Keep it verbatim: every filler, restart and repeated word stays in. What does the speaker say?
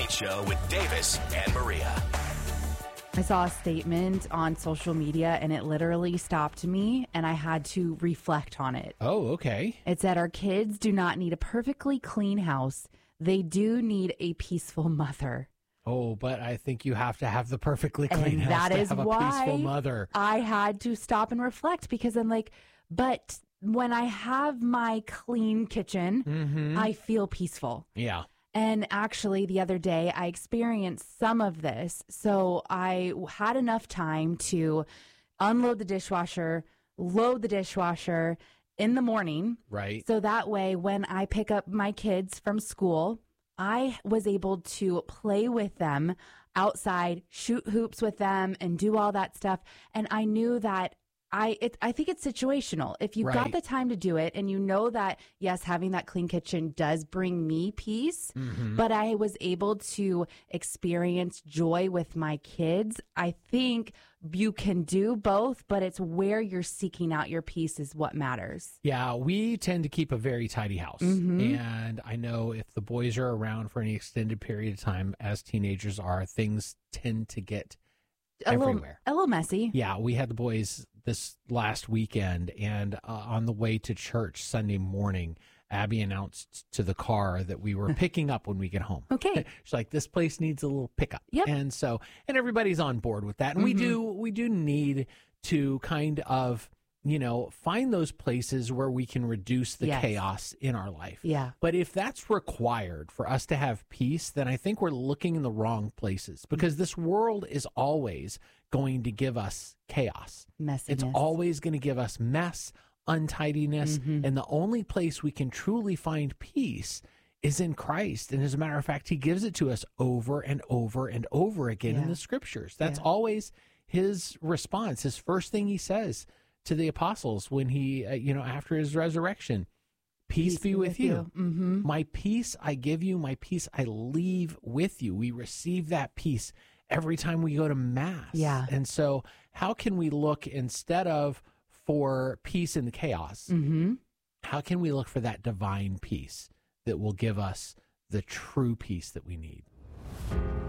Late Show with Davis and Maria. I saw a statement on social media and it literally stopped me and I had to reflect on it. Oh, okay. It said our kids do not need a perfectly clean house. They do need a peaceful mother. Oh, but I think you have to have the perfectly clean And house that to is have a why peaceful mother. I had to stop and reflect because I'm like, but when I have my clean kitchen, Mm-hmm. I feel peaceful. Yeah. And actually, the other day, I experienced some of this. So I had enough time to unload the dishwasher, load the dishwasher in the morning. Right. So that way, when I pick up my kids from school, I was able to play with them outside, shoot hoops with them, and do all that stuff. And I knew that I it, I think it's situational. If you've Right. got the time to do it and you know that, yes, having that clean kitchen does bring me peace, Mm-hmm. but I was able to experience joy with my kids. I think you can do both, but it's where you're seeking out your peace is what matters. Yeah, we tend to keep a very tidy house. Mhm. And I know if the boys are around for any extended period of time, as teenagers are, things tend to get A little, everywhere. a little messy. Yeah, we had the boys this last weekend, and uh, on the way to church Sunday morning, Abby announced to the car that we were picking up when we get home. Okay. She's like, "This place needs a little pickup." Yep. And so, and everybody's on board with that. And we Mhm. do, we do need to kind of, you know, find those places where we can reduce the Yes. chaos in our life. Yeah. But if that's required for us to have peace, then I think we're looking in the wrong places because this world is always going to give us chaos. Messiness. It's always going to give us mess, untidiness, Mhm. and the only place we can truly find peace is in Christ. And as a matter of fact, he gives it to us over and over and over again in Yeah. the scriptures. That's Yeah. always his response. His first thing he says to the apostles when he, uh, you know, after his resurrection, peace, be with, you. Mm-hmm. My peace I give you, my peace I leave with you. We receive that peace every time we go to Mass. Yeah. And so how can we look instead of for peace in the chaos, Mm-hmm. how can we look for that divine peace that will give us the true peace that we need?